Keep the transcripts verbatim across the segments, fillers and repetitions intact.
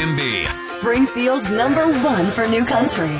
M B. Springfield's number one for new country.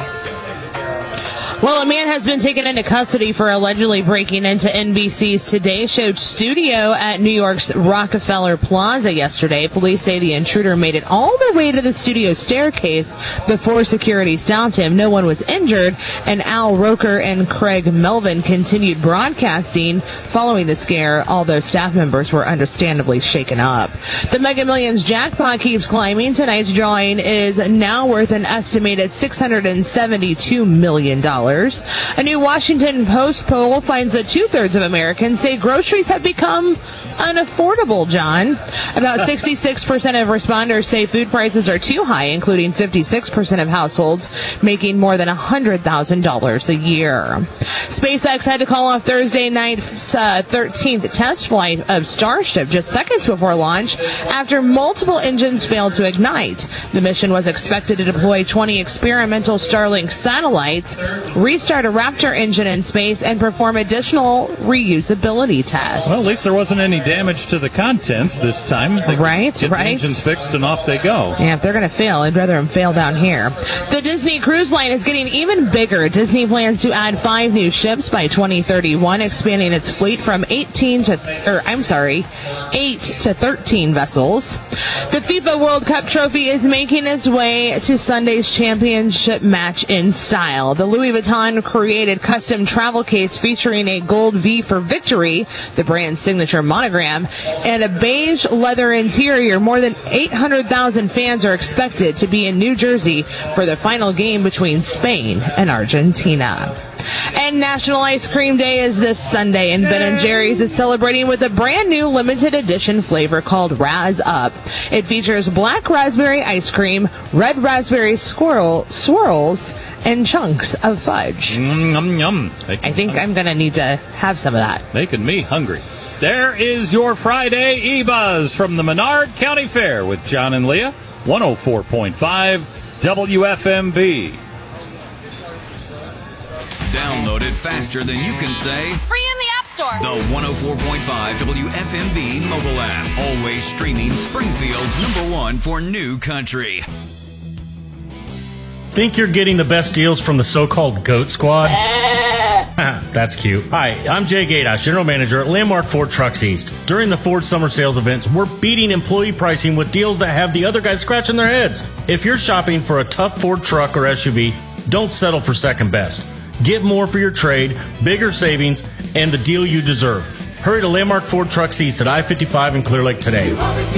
Well, a man has been taken into custody for allegedly breaking into N B C's Today Show studio at New York's Rockefeller Plaza yesterday. Police say the intruder made it all the way to the studio staircase before security stopped him. No one was injured, and Al Roker and Craig Melvin continued broadcasting following the scare, although staff members were understandably shaken up. The Mega Millions jackpot keeps climbing. Tonight's drawing is now worth an estimated six hundred seventy-two million dollars. A new Washington Post poll finds that two-thirds of Americans say groceries have become unaffordable, John. About sixty-six percent of responders say food prices are too high, including fifty-six percent of households making more than one hundred thousand dollars a year. SpaceX had to call off Thursday night's uh, thirteenth test flight of Starship just seconds before launch after multiple engines failed to ignite. The mission was expected to deploy twenty experimental Starlink satellites, restart a Raptor engine in space, and perform additional reusability tests. Well, at least there wasn't any damage to the contents this time. They right, get right. The engines fixed and off they go. Yeah, if they're going to fail, I'd rather them fail down here. The Disney Cruise Line is getting even bigger. Disney plans to add five new ships by twenty thirty-one, expanding its fleet from eighteen to, or I'm sorry, eight to thirteen vessels. The FIFA World Cup trophy is making its way to Sunday's championship match in style. The Louis Vuitton created custom travel case featuring a gold V for victory, the brand's signature monogram, and a beige leather interior. More than eight hundred thousand fans are expected to be in New Jersey for the final game between Spain and Argentina. And National Ice Cream Day is this Sunday, and Ben and Jerry's is celebrating with a brand new limited edition flavor called Razz Up. It features black raspberry ice cream, red raspberry squirrel swirls, and chunks of fudge. Mm, yum, yum. I think I'm going to need to have some of that. Making me hungry. There is your Friday E-Buzz from the Menard County Fair with John and Leah, one oh four point five W F M B. Download it faster than you can say. Free in the App Store. The one oh four point five W F M B mobile app. Always streaming Springfield's number one for new country. Think you're getting the best deals from the so-called GOAT Squad? That's cute. Hi, I'm Jay Gatos, General Manager at Landmark Ford Trucks East. During the Ford Summer Sales events, we're beating employee pricing with deals that have the other guys scratching their heads. If you're shopping for a tough Ford truck or S U V, don't settle for second best. Get more for your trade, bigger savings, and the deal you deserve. Hurry to Landmark Ford Trucks East at I fifty-five in Clear Lake today.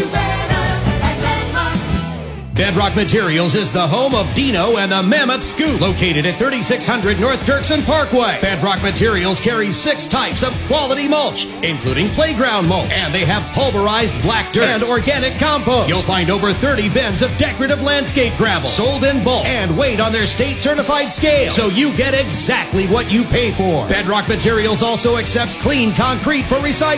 Bedrock Materials is the home of Dino and the Mammoth Scoop, located at thirty-six hundred North Dirksen Parkway. Bedrock Materials carries six types of quality mulch, including playground mulch, and they have pulverized black dirt and organic compost. You'll find over thirty bins of decorative landscape gravel, sold in bulk and weighed on their state-certified scale, so you get exactly what you pay for. Bedrock Materials also accepts clean concrete for recycling.